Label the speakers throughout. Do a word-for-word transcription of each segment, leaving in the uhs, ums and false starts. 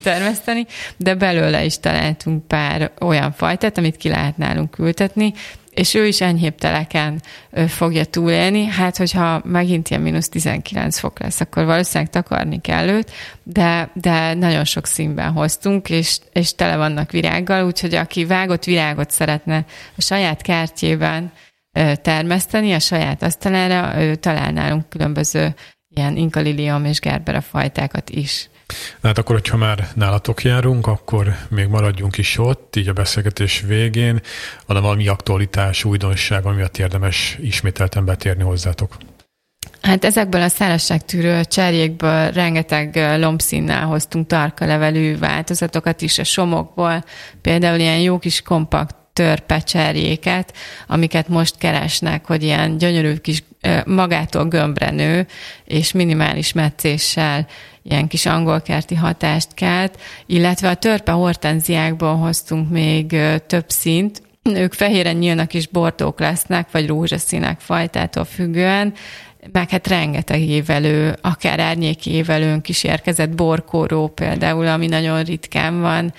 Speaker 1: termeszteni, de belőle is találtunk pár olyan fajtát, amit ki lehet nálunk ültetni, és ő is enyhébb teleken fogja túlélni. Hát, hogyha megint ilyen mínusz tizenkilenc fok lesz, akkor valószínűleg takarni kell őt, de, de nagyon sok színben hoztunk, és, és tele vannak virággal, úgyhogy aki vágott virágot szeretne a saját kertjében termeszteni, a saját asztalára, ő talál nálunk különböző ilyen inkalilium és gerbera fajtákat is.
Speaker 2: Hát akkor, hogyha már nálatok járunk, akkor még maradjunk is ott, így a beszélgetés végén. Van valami aktualitás, újdonság, ami miatt érdemes ismételten betérni hozzátok?
Speaker 1: Hát ezekből a szárazságtűrő cserjékből rengeteg lombszínnel hoztunk tarkalevelű változatokat is a somokból, például ilyen jó kis kompakt törpecserjéket, amiket most keresnek, hogy ilyen gyönyörű kis magától gömbre nő, és minimális metszéssel ilyen kis angolkerti hatást kelt, illetve a törpe hortenziákból hoztunk még több színt. Ők fehéren nyílnak és bordók lesznek, vagy rózsaszínek fajtától függően, meg hát rengeteg évelő, akár árnyéki évelőnk is érkezett, borkóró például, ami nagyon ritkán van,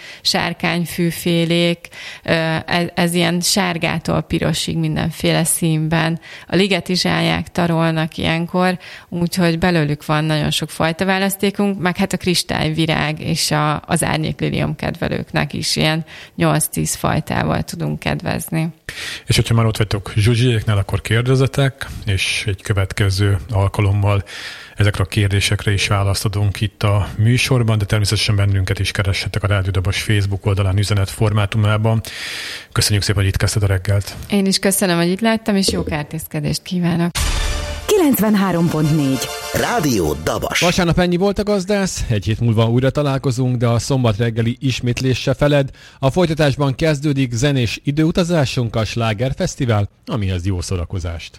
Speaker 1: sárkányfűfélék, ez, ez ilyen sárgától pirosig mindenféle színben. A ligetizsályák tarolnak ilyenkor, úgyhogy belőlük van nagyon sok fajta választékunk, meg hát a kristályvirág és a, az árnyéklilium kedvelőknek is ilyen nyolc-tíz fajtával tudunk kedvezni.
Speaker 2: És hogyha már ott vagytok Zsuzsiéknál, akkor kérdezzetek, és egy következő alkalommal ezekre a kérdésekre is választ adunk itt a műsorban, de természetesen bennünket is keressetek a Rádió Dabas Facebook oldalán üzenet formátumában. Köszönjük szépen, hogy itt kezdted a reggelt.
Speaker 1: Én is köszönöm, hogy itt láttam, és jó kertészkedést kívánok.
Speaker 3: kilencvenhárom pont négy
Speaker 4: Rádió Dabas.
Speaker 5: Vasárnap ennyi volt a Gazdász, egy hét múlva újra találkozunk, de a szombat reggeli ismétlés se feled. A folytatásban kezdődik zenés időutazásunk, a Slágerfesztivál, amihez jó szórakozást.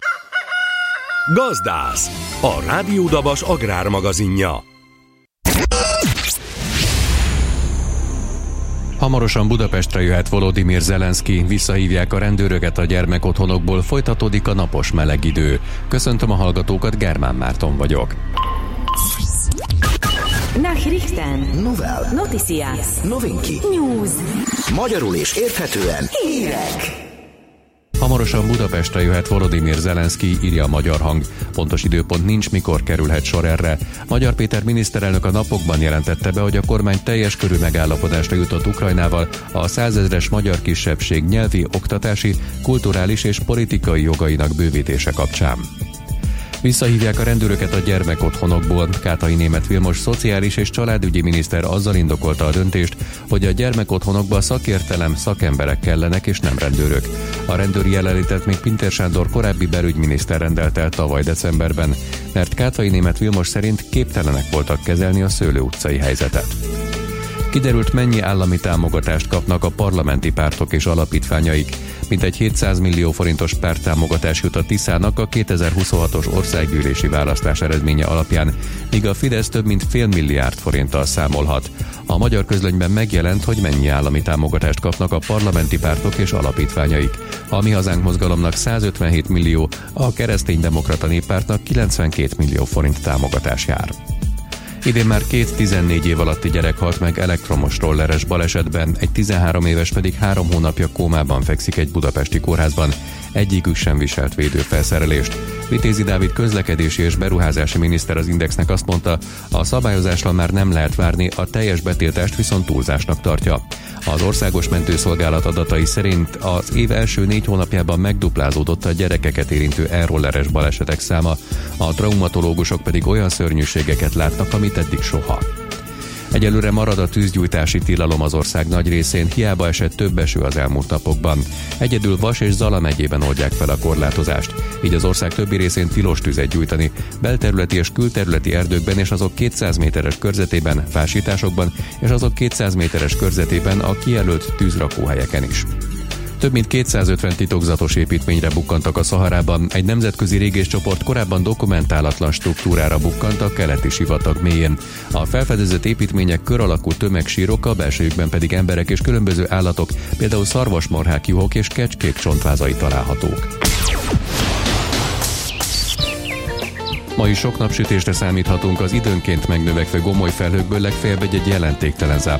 Speaker 6: Gazdász, a Rádió Dabas agrármagazinja. Hamarosan Budapestre jöhet Volodymyr Zelenszky, visszahívják a rendőröket a gyermekotthonokból, folytatódik a napos meleg idő. Köszöntöm a hallgatókat, Germán Márton vagyok.
Speaker 3: Nachrichten.
Speaker 4: Novel.
Speaker 3: Noticias.
Speaker 4: Novinki.
Speaker 3: News.
Speaker 4: Magyarul és érthetően
Speaker 3: Hírek.
Speaker 6: Hamarosan Budapestre jöhet Volodymyr Zelenszky, írja a Magyar Hang. Pontos időpont nincs, mikor kerülhet sor erre. Magyar Péter miniszterelnök a napokban jelentette be, hogy a kormány teljes körű megállapodásra jutott Ukrajnával a százezres magyar kisebbség nyelvi, oktatási, kulturális és politikai jogainak bővítése kapcsán. Visszahívják a rendőröket a gyermekotthonokból. Kátai Németh Vilmos szociális és családügyi miniszter azzal indokolta a döntést, hogy a gyermekotthonokba szakértelem, szakemberek kellenek és nem rendőrök. A rendőri jelenlétet még Pintér Sándor korábbi belügyminiszter rendelt el tavaly decemberben, mert Kátai Németh Vilmos szerint képtelenek voltak kezelni a Szőlő utcai helyzetet. Kiderült, mennyi állami támogatást kapnak a parlamenti pártok és alapítványaik. Mintegy hétszáz millió forintos párttámogatás jut a Tiszának a kétezer-huszonhatos országgyűlési választás eredménye alapján, míg a Fidesz több mint fél milliárd forinttal számolhat. A Magyar Közlönyben megjelent, hogy mennyi állami támogatást kapnak a parlamenti pártok és alapítványaik. A Mi Hazánk mozgalomnak százötvenhét millió, a Kereszténydemokrata Néppártnak kilencvenkét millió forint támogatás jár. Idén már két tizennégy év alatti gyerek halt meg elektromos rolleres balesetben, egy tizenhárom éves pedig három hónapja kómában fekszik egy budapesti kórházban. Egyikük sem viselt védőfelszerelést. Vitézi Dávid közlekedési és beruházási miniszter az Indexnek azt mondta, a szabályozásra már nem lehet várni, a teljes betiltást viszont túlzásnak tartja. Az Országos Mentőszolgálat adatai szerint az év első négy hónapjában megduplázódott a gyerekeket érintő e-rolleres balesetek száma, a traumatológusok pedig olyan szörnyűségeket látnak, amit eddig soha. Egyelőre marad a tűzgyújtási tilalom az ország nagy részén, hiába esett több eső az elmúlt napokban. Egyedül Vas és Zala megyében oldják fel a korlátozást, így az ország többi részén tilos tüzet gyújtani, belterületi és külterületi erdőkben és azok kétszáz méteres körzetében, fásításokban és azok kétszáz méteres körzetében a kijelölt tűzrakóhelyeken is. Több mint kétszázötven titokzatos építményre bukkantak a Szaharában, egy nemzetközi régészcsoport korábban dokumentálatlan struktúrára bukkant a keleti sivatag mélyén. A felfedezett építmények kör alakú tömegsírok, a belsejükben pedig emberek és különböző állatok, például szarvasmarhák, juhok és kecskék csontvázai találhatók. Ma is sok napsütésre számíthatunk, az időnként megnövekvő gomoly felhőkből legfeljebb egy jelentéktelen zápor